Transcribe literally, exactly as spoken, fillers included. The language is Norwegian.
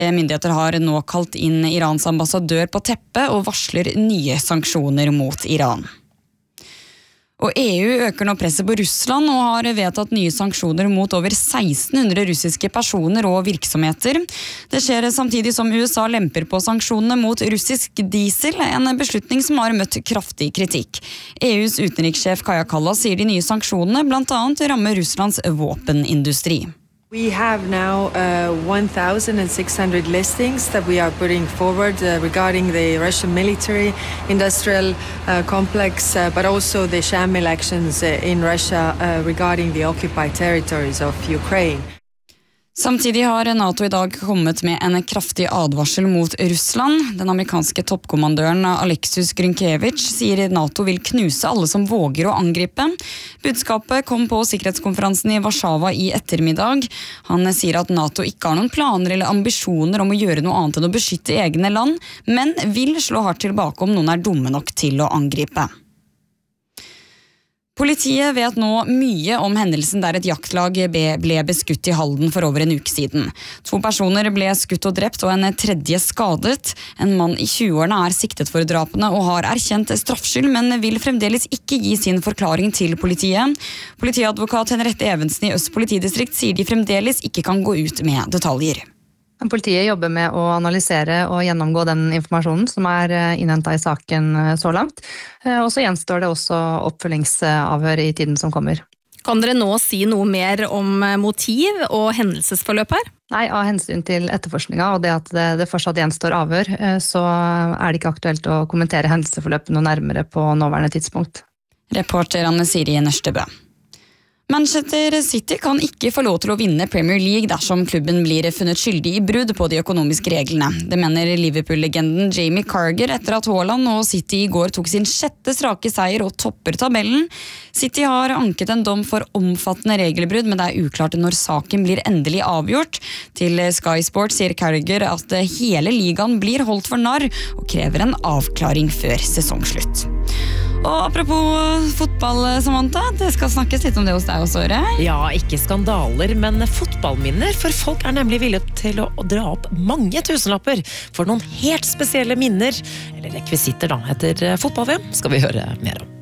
Myndigheter har nå kalt inn Irans ambassadør på teppet og varsler nye sanksjoner mot Iran. Og E U øker nå presset på Russland og har vedtatt nye sanksjoner mot over seksten hundre russiske personer og virksomheter. Det skjer samtidig som U S A lemper på sanksjonene mot russisk diesel, en beslutning som har møtt kraftig kritikk. E U's utenrikssjef Kaja Kallas sier de nye sanksjonene blant annet rammer Russlands våpenindustri. We have now uh, one thousand six hundred listings that we are putting forward uh, regarding the Russian military industrial uh, complex, uh, but also the sham elections uh, in Russia uh, regarding the occupied territories of Ukraine. Samtidig har NATO i dag kommet med en kraftig advarsel mot Russland. Den amerikanske toppkommandøren Alexus Grynkevich sier NATO vil knuse alle som våger å angripe. Budskapet kom på sikkerhetskonferansen i Warszawa i ettermiddag. Han sier at NATO ikke har noen planer eller ambisjoner om å gjøre noe annet enn å beskytte egne land, men vil slå hardt tilbake om noen er dumme nok til å angripe. Politiet vet nå mye om hendelsen der et jaktlag ble beskutt i Halden for over en uke siden. To personer ble skutt og drept og en tredje skadet. En mann i tjueårene er siktet for drapene og har erkjent straffskyld, men vil fremdeles ikke gi sin forklaring til politiet. Politiadvokat Henriette Evensen i Øst politidistrikt sier de fremdeles ikke kan gå ut med detaljer. Politiet jobber med å analysere og gjennomgå den informasjonen som er innhentet i saken så langt. Og så gjenstår det også oppfølgingsavhør i tiden som kommer. Kan dere nå si noe mer om motiv og hendelsesforløp her? Nei, av hensyn til etterforskninga og det at det, det fortsatt gjenstår avhør, så er det ikke aktuelt å kommentere hendelsesforløpet noe nærmere på nåværende tidspunkt. Reporter Anne Siri Nørstebø. Manchester City kan ikke få lov til å vinne Premier League dersom klubben blir funnet skyldig i brudd på de økonomiske reglene. Det mener Liverpool-legenden Jamie Carragher etter at Haaland og City i går tok sin sjette strake seier og topper tabellen. City har anket en dom for omfattende regelbrudd, men det er uklart når saken blir endelig avgjort. Til Sky Sport sier Carragher at hele ligaen blir holdt for narr og krever en avklaring før sesongslutt. Og apropos fotball, Samantha, det skal snakkes litt om det hos deg også, Øre. Ja, ikke skandaler, men fotballminner, for folk er nemlig villige til å dra opp mange tusenlapper for noen helt spesielle minner, eller rekvisitter da, etter fotball-V M, skal vi høre mer om.